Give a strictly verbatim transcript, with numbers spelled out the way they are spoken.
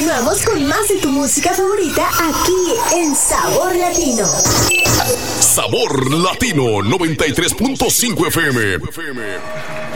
Continuamos con más de tu música favorita aquí en Sabor Latino. Sabor Latino noventa y tres punto cinco F M.